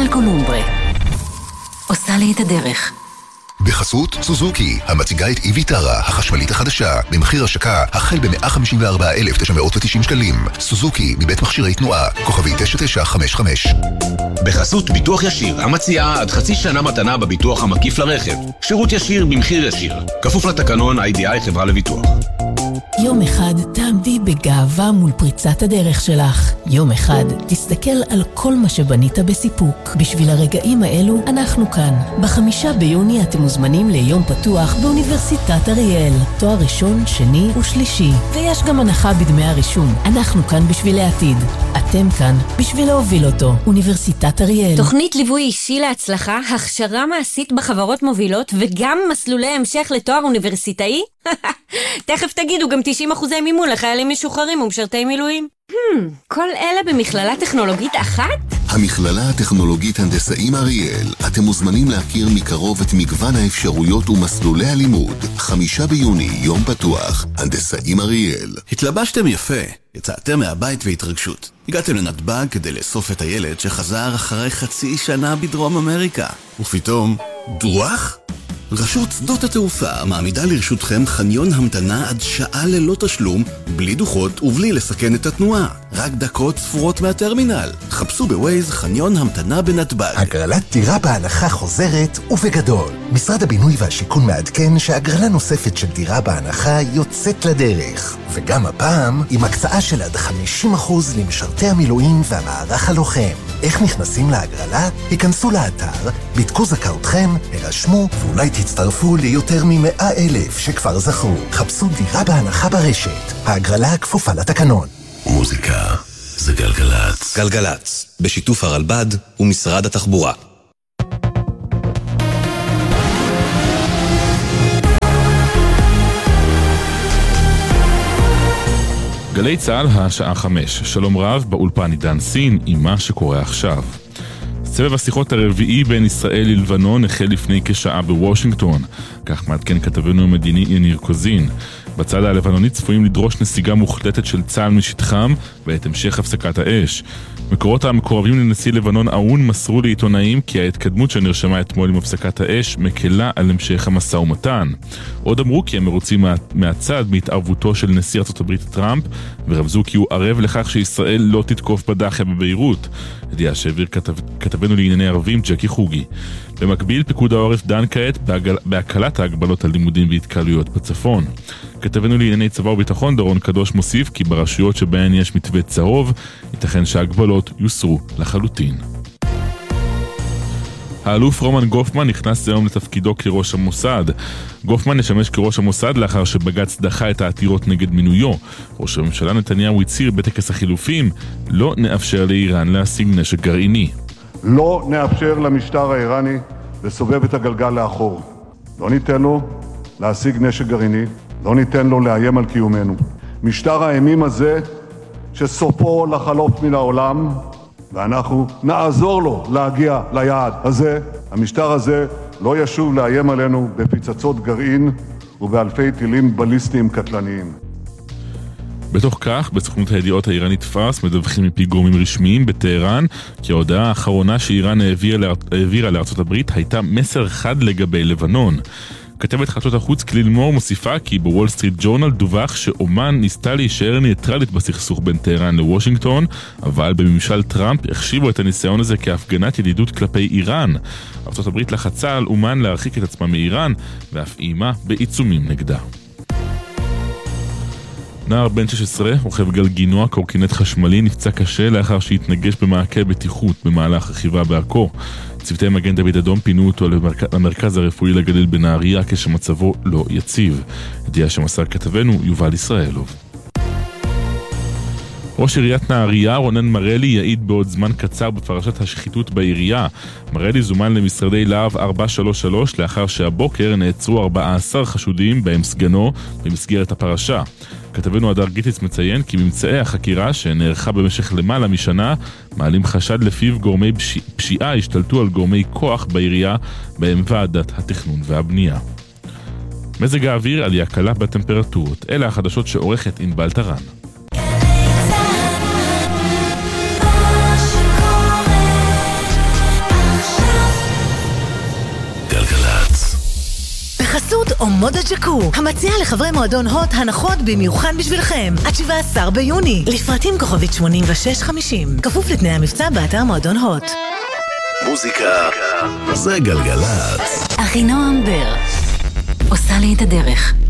וקולומbre. עושה לי את הדרך. בחסות סוזוקי, המציגה את איביטרה, החשמלית החדשה, במחיר השקה החל ב-154,990 שקלים. סוזוקי, מבית מכשירי תנועה, כוכבי 9955. בחסות ביטוח ישיר, המציעה עד חצי שנה מתנה בביטוח המקיף לרכב. שירות ישיר במחיר ישיר. כפוף לתקנון IDI חברה לביטוח. יום אחד תעמדי בגאווה מול פריצת הדרך שלך. יום אחד תסתכל על כל מה שבנית בסיפוק. בשביל הרגעים האלו אנחנו כאן. ב5 ביוני אתם מוזמנים ליום פתוח באוניברסיטת אריאל. תואר ראשון, שני ושלישי. ויש גם הנחה בדמי הרישום. אנחנו כאן בשביל העתיד. אתם כאן בשביל להוביל אותו. אוניברסיטת אריאל. תוכנית ליווי אישי להצלחה, הכשרה מעשית בחברות מובילות וגם מסלולי המשך לתואר אוניברסיטאי? תכף תגידו גם 90% מימון לחיילים משוחררים ומשרתי מילואים. כל אלה במכללה טכנולוגית אחת? המכללה הטכנולוגית הנדסאים אריאל. אתם מוזמנים להכיר מקרוב את מגוון האפשרויות ומסלולי הלימוד. 5 ביוני, יום פתוח. הנדסאים אריאל. התלבשתם יפה. יצאתם מהבית והתרגשות. הגעתם לנתב"ג כדי לאסוף את הילד שחזר אחרי חצי שנה בדרום אמריקה. ופתאום, דרוח? רשות שדות התעופה מעמידה לרשותכם חניון המתנה עד שעה ללא תשלום, בלי דוחות ובלי לסכן את התנועה. רק דקות ספורות מהטרמינל. חפשו בווייז חניון המתנה בנתב"ג. הגרלת דירה בהנחה חוזרת ובגדול. משרד הבינוי והשיכון מעדכן שהגרלה נוספת של דירה בהנחה יוצאת לדרך. וגם הפעם עם הקצאה של עד 50% למשרתי המילואים והמערך הלוחם. איך נכנסים להגרלה? היכנסו לאתר, בדקו זכאותכם, הרשמו ואולי תצטרפו ליותר מ100,000 שכבר זכו. חפשו דירה בהנחה ברשת. ההגרלה כפופה לתקנון. מוזיקה זה גלגלץ. גלגלץ, בשיתוף הרלב"ד ומשרד התחבורה. גלי צהל השעה 5. שלום רב, באולפן עידן סין עם מה שקורה עכשיו. סבב השיחות הרביעי בין ישראל ללבנון החל לפני כשעה בוושינגטון. כך מעדכן כתבנו המדיני יניר קוזין. בצד הלבנוני צפויים לדרוש נסיגה מוחלטת של צה"ל משטחם ואת המשך הפסקת האש. מקורות המקורבים לנשיא לבנון עאון מסרו לעיתונאים כי ההתקדמות שנרשמה אתמול עם הפסקת האש מקלה על המשך המשא ומתן. עוד אמרו כי הם מרוצים מהצד מהתערבותו של נשיא ארצות הברית טראמפ, ורמזו כי הוא ערב לכך שישראל לא תתקוף בדאחיה בביירות. ידיעה שהעביר כתבנו לענייני ערבים ג'קי חוגי. במקביל פיקוד העורף דן כעת בהקלת ההגבלות על לימודים והתקהלויות בצפון. כתבנו לענייני צבא וביטחון דורון קדוש מוסיף כי ברשויות שבהן יש מתווה צהוב ייתכן שההגבלות יוסרו לחלוטין. האלוף רומן גופמן נכנס היום לתפקידו כראש המוסד. גופמן ישמש כראש המוסד לאחר שבג"ץ דחה את העתירות נגד מינויו. ראש הממשלה נתניהו הצהיר בטקס החילופים, לא נאפשר לאיראן להשיג נשק גרעיני. לא נאפשר למשטר האיראני לסובב את הגלגל לאחור. לא ניתן לו להשיג נשק גרעיני, לא ניתן לו לאיים על קיומנו. משטר האימים הזה שסופו לחלוף מן העולם, ואנחנו נעזור לו להגיע ליעד הזה. המשטר הזה לא ישוב לאיים עלינו בפצצות גרעין ובאלפי טילים בליסטיים קטלניים. בתוך כך, בסוכנות הידיעות האיראנית פארס מדווחים מפי גורמים רשמיים בטהרן כי ההודעה האחרונה שאיראן העבירה לארצות הברית הייתה מסר חד לגבי לבנון. כתבת חדשות החוץ כליל מור מוסיפה כי בוול סטריט ג'ורנל דווח שאומן ניסתה להישאר ניטרלית בסכסוך בין טהרן לוושינגטון, אבל בממשל טראמפ החשיבו את הניסיון הזה כהפגנת ידידות כלפי איראן. ארצות הברית לחצה על אומן להרחיק את עצמה מאיראן ואף אימה בעיצומים נגדה. נער בן 16, רוכב גלגינוע קורקינט חשמלי, נפצע קשה לאחר שהתנגש במעקה בטיחות במהלך רכיבה בעכו. צוותי מגן דוד אדום פינו אותו למרכז הרפואי לגליל בנהריה כשמצבו לא יציב. ידיעה שמסר כתבנו יובל ישראלוב. ראש עיריית נהריה רונן מרלי יעיד בעוד זמן קצר בפרשת השחיתות בעירייה. מרלי זומן למשרדי להב 433 לאחר שהבוקר נעצרו 14 חשודים בהם סגנו במסגרת הפרשה. כתבנו הדר גיטיץ מציין כי ממצאי החקירה שנערכה במשך למעלה משנה מעלים חשד לפיו גורמי פשיעה השתלטו על גורמי כוח בעירייה בהם ועדת התכנון והבנייה. מזג האוויר עלייה קלה בטמפרטורות. אלה החדשות שעורכת ענבל טרן. בחסות עומודה ג'קו, המציעה לחברי מועדון הוט הנחות במיוחד בשבילכם, עד 17 ביוני, לפרטים כוכבית 8650, כפוף לתנאי המבצע באתר מועדון הוט. מוזיקה זה גלגלצ. אחינועם בר עושה לי את הדרך.